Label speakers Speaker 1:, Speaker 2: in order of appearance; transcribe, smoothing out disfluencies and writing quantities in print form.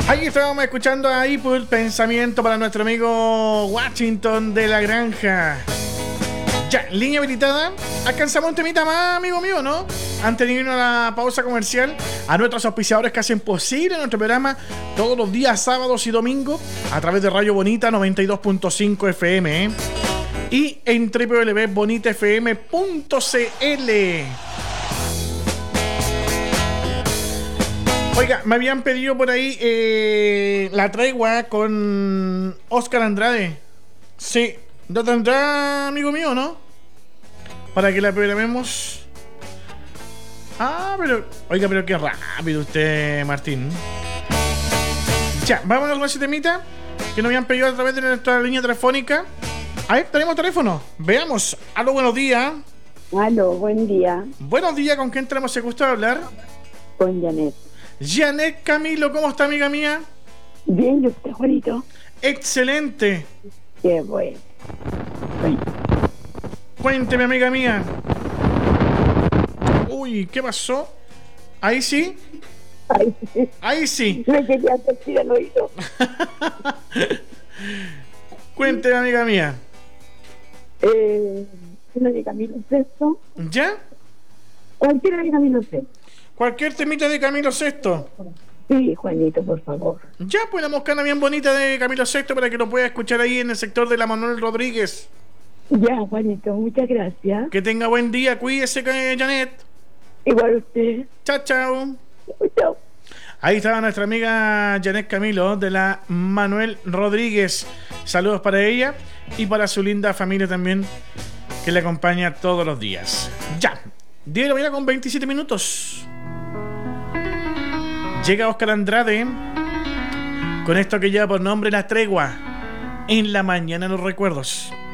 Speaker 1: Ahí estábamos escuchando ahí por pensamiento para nuestro amigo Washington de la Granja. Ya, línea habilitada. Alcanzamos un temita más, amigo mío, ¿no? Antes de irnos a la pausa comercial, a nuestros auspiciadores que hacen posible nuestro programa todos los días, sábados y domingos, a través de Radio Bonita 92.5 FM, ¿eh? Y en www.bonitafm.cl. Oiga, me habían pedido por ahí la tregua con Oscar Andrade. Sí, ¿no tendrá, amigo mío, no? Para que la programemos. Ah, pero... Oiga, pero qué rápido usted, Martín. Ya, vámonos con ese temita que nos habían pedido a través de nuestra línea telefónica. A ver, tenemos teléfono. Veamos. Aló, buenos días.
Speaker 2: Aló, buen día.
Speaker 1: Buenos días, ¿con quién tenemos el gusto de hablar?
Speaker 2: Con Janet.
Speaker 1: Janet Camilo, ¿cómo está, amiga mía?
Speaker 2: Bien, ¿y usted, Juanito?
Speaker 1: Excelente.
Speaker 2: Qué bueno.
Speaker 1: Cuénteme, amiga mía. Uy, ¿qué pasó? ¿Ahí sí?
Speaker 2: Ay,
Speaker 1: Ahí sí.
Speaker 2: me quería decir al oído.
Speaker 1: Cuénteme, amiga mía.
Speaker 2: Una de Camilo Sesto.
Speaker 1: ¿Ya?
Speaker 2: Cualquiera de Camilo Sesto.
Speaker 1: Cualquier temita de Camilo Sesto.
Speaker 2: Sí, Juanito, por favor.
Speaker 1: Ya, pues la moscana bien bonita de Camilo Sesto para que lo pueda escuchar ahí en el sector de la Manuel Rodríguez.
Speaker 2: Ya, Juanito, muchas gracias.
Speaker 1: Que tenga buen día, cuídese, Janet.
Speaker 2: Igual usted.
Speaker 1: Chao, chao.
Speaker 2: Chao.
Speaker 1: Ahí estaba nuestra amiga Janet Camilo de la Manuel Rodríguez. Saludos para ella y para su linda familia también, que le acompaña todos los días. Ya, 10 de la mañana con 27 minutos. Llega Oscar Andrade con esto que lleva por nombre La Tregua en la mañana de los recuerdos.